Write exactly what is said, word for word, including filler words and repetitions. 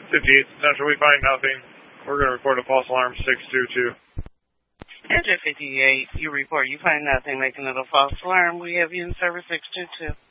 fifty-eight Central, we find nothing. We're going to report a false alarm six two two. Enter fifty-eight, you report you find nothing, making it a false alarm. We have you in service six two two.